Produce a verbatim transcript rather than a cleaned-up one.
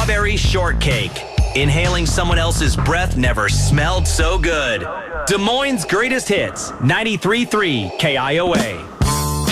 strawberry shortcake. Inhaling someone else's breath never smelled so good. Des Moines' greatest hits, ninety-three point three K I O A.